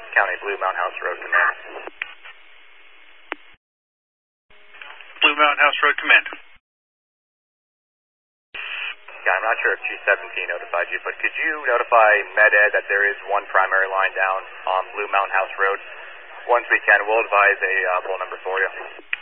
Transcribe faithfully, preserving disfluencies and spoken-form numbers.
County Blue Mountain House Road Command. Blue Mountain House Road Command. Yeah, I'm not sure if G seventeen notified you, but could you notify Med-Ed that there is one primary line down on Blue Mountain House Road? Once we can, we'll advise a uh, pull number for you.